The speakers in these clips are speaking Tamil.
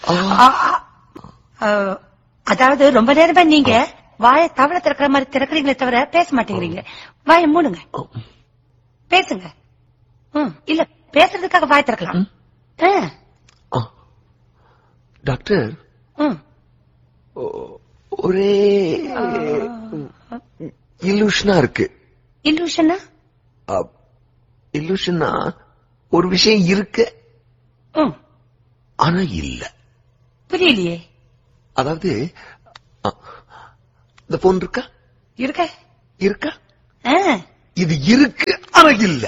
அதாவது ரொம்ப நேரமா நீங்க வாய தவள திறக்கிற மாதிரி திறக்கிறீங்களே தவிர பேச மாட்டேங்கிறீங்க. வாய மூடுங்க, பேசுங்க. இல்ல பேசுறதுக்காக வாய திறக்கலாம். டாக்டர், ஒரே இல்லூஷனா இருக்கு. இல்லூஷனா? இல்லூஷனா ஒரு விஷயம் இருக்கு ஆனா இல்ல. புரியலையே. அதாவது இந்த போன் இருக்கா? இருக்க இருக்கா? இது இருக்கு ஆனா இல்ல.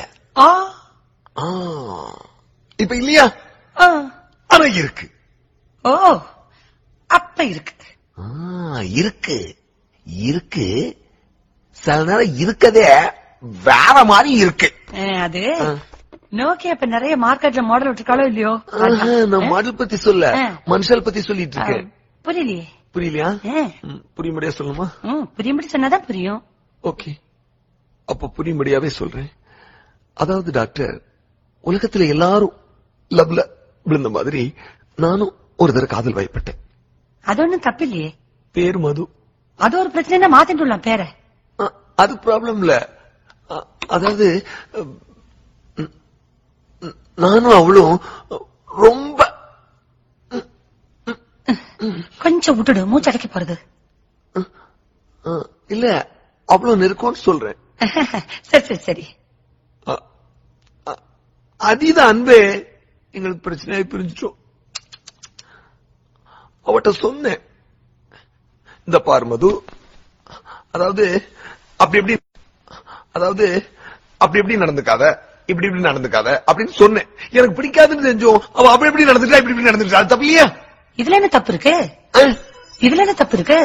இப்ப இல்லையா? ஆனா இருக்கு. ஓ, அப்ப இருக்கு. இருக்கு இருக்கு. சில நேரம் இருக்கதே வேற மாதிரி இருக்கு. அது நோக்கியா இப்ப நிறைய மார்க்கெட்ல மாடல் விட்டுருக்காளோ இல்லையோ? நான் மாடல் பத்தி சொல்ல, மனுஷால் பத்தி சொல்லிட்டு இருக்கேன். புரியலையே. புரியலையா? புரியும்படியா சொல்லுமா? புரியும்படி சொன்னாதான் புரியும். ஓகே, அப்ப புரியும்படியாவே சொல்றேன். அதாவது டாக்டர், உலகத்துல எல்லாரும் லவ்ல விழுந்த மாதிரி நானும் ஒரு தடவை காதல் வயப்பட்டேன். அது ஒண்ணும் தப்பு இல்லையே. பேரு மது. அது ஒரு பிரச்சனை, மாத்திட்டுலாம் பேர. அது ப்ராப்ளம் இல்ல. அதாவது நானும் அவளும் ரொம்ப கொஞ்சம் விட்டுடு, மூச்சடைக்க போறது. இல்ல, அவ்வளவு நெருக்கம்னு சொல்றேன். சரி சரி சரி. அதீத அன்பே எங்களுக்கு பிரச்சனையாய் பிரிஞ்சிட்டோம். அவட்ட சொன்னேன், இந்த பார் மது, அதாவது அப்படி எப்படி நடந்துக்காத, இப்படி இப்படி நடந்துக்காத அப்படின்னு சொன்னேன். எனக்கு பிடிக்காதுன்னு தெரிஞ்சோம் அவ அப்படி எப்படி நடந்துட்டா, இப்படி இப்படி நடந்துட்டா. அது தப்பு இல்லையா? இதுல என்ன தப்பு இருக்கு? இதுல என்ன தப்பு இருக்கு?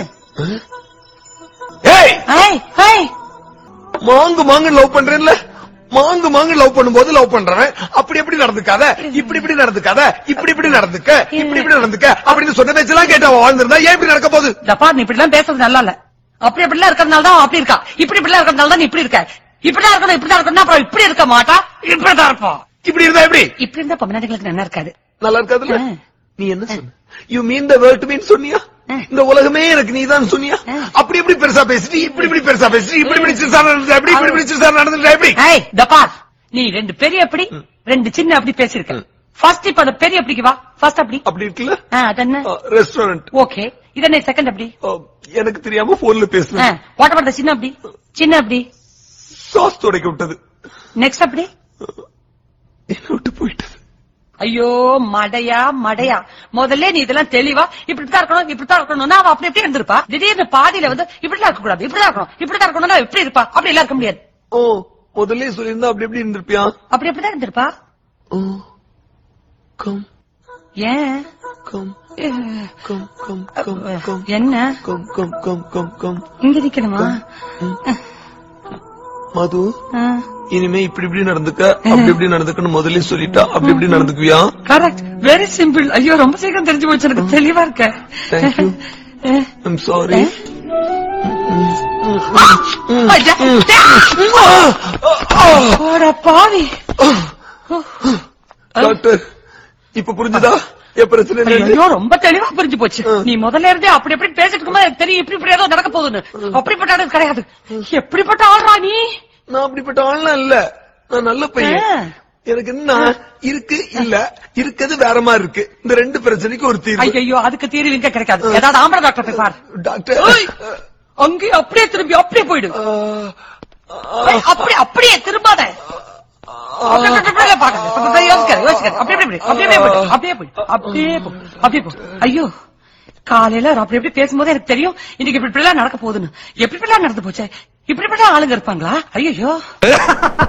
மாங்கு மாங்கு லவ் பண்றேன்ல, மாங்கு மாங்கு லவ் பண்ணும்போது லவ் பண்றவன் அப்படி எப்படி நடந்துக்காத, இப்படி இப்படி நடந்துக்காத, இப்படி இப்படி நடந்துக்க, இப்படி இப்படி நடந்துக்க அப்படின்னு சொன்ன பேச்செல்லாம் கேட்டு அவன் வாழ்ந்திருந்தா ஏன் இப்படி நடக்க போகுது? ஜப்பா, நீ இப்படி எல்லாம் பேசுறது நல்லா இல்ல. அப்படி இப்படிலாம் இருக்கிறதுனால தான் அப்படி இருக்கா. இப்படி இப்படிலாம் இருக்கிறதுனால தான் நீ இப்படி இருக்க. இப்படிதான் இருக்கணும், இப்படிதான் இருக்கணும். அப்புறம் இப்படி இருக்க மாட்டா, இப்படிதான் இருப்போம். இப்படி இருந்தா எப்படி? இப்படி இருந்தா பொம்னாடிகளுக்கு நல்லா இருக்காது. நல்லா இருக்காதுல்ல? நீ என்ன சொன்ன? You mean the world to மீன் சொன்னியா? இந்த உலகமே எனக்கு நீதான் சொன்னியா? அப்படி எப்படி பெருசா பேசிட்டு, இப்படி இப்படி பெருசா பேசிட்டு, இப்படி இப்படி சிறுசா நடந்துட்டா எப்படி, இப்படி இப்படி சிறுசா நடந்துட்டா எப்படி? ஜப்பா, நீ ரெண்டு பெரிய அப்படி ரெண்டு சின்ன அப்படி பேசிருக்க. ஃபர்ஸ்ட் இப்ப அந்த பெரிய அப்படிக்கு வா. ஃபர்ஸ்ட் அப்படி அப்படி இருக்குல்ல? அதென்ன ரெஸ்டாரண்ட். ஓகே, இதென்ன செகண்ட் அப்படி? எனக்கு தெரியாம போன்ல பேசுறேன். வாட் அபௌட் சின்ன அப்படி? சின்ன அப்படி சாஸ் துடைக்க விட்டது. நெக்ஸ்ட் அப்படி என்ன விட்டு போயிட்டது. ஐயோ மடையா மடையா, முதல்ல நீ இதெல்லாம் தெளிவா இப்படித்தான் இருக்கணும், இப்படித்தான் இருக்கணும்னா அவ அப்படி எப்படி இருந்திருப்பா. திடீர்னு பாதியில வந்து இப்படிலாம் இருக்க கூடாது, இப்படிதான் இருக்கணும், இப்படிதான் இருக்கணும்னா எப்படி இருப்பா? அப்படி எல்லாம் இருக்க முடியாது. முதல்ல சொல்லியிருந்தா அப்படி எப்படி இருந்திருப்பியா? அப்படி எப்படிதான் இருந்திருப்பா. கம் ஏன் come come come come come என்ன come come come come come இங்க நிக்கணுமா? மது, இனிமே இப்படி இப்படி நடந்துக்க, அப்படி இப்படி நடந்துக்கன்னு முதல்ல சொல்லிட்டா அப்படி இப்படி நடந்துக்குவியா? Correct, very simple. ஐயோ, ரொம்ப சீக்கிரம் தெரிஞ்சு போச்சு, எனக்கு தெளிவா இருக்க. தேங்க்யூ. I'm sorry. பாவி. டாக்டர், இப்ப புரிஞ்சுதா என் பிரச்சனை? ஐயோ, ரொம்ப தெளிவா புரிஞ்சு போச்சு. நீ முதல்ல இருந்தே அப்படி எப்படி பேசிட்டு இருக்கும்போது தெரியும் இப்படி இப்படி ஏதோ நடக்க போகுதுன்னு. அப்படிப்பட்ட ஆள் கிடையாது. எப்படிப்பட்ட ஆள்ரா நீ? நான் அப்படிப்பட்ட ஆள்லாம் இல்ல, நான் நல்ல பையன். எனக்கு என்ன இருக்கு, இல்ல இருக்கிறது வேற மாதிரி இருக்கு. இந்த ரெண்டு பிரச்சனைக்கு ஒரு தீர்வு. ஐயோ, அதுக்கு தீர்வு இங்க கிடைக்காது. ஏதாவது ஆம்பளை டாக்டர் போய் பாரு. டாக்டர், அங்கே அப்படியே திரும்பி அப்படியே போயிடு. அப்படியே திரும்பாத. ஐயோ, காலையில அப்படி எப்படி பேசும்போது எனக்கு தெரியும் இன்னைக்கு இப்படி நடக்க போகுதுன்னு. எப்படி நடந்து போச்சு? இப்படி ஆளுங்க இருப்பாங்களா? ஐயோ.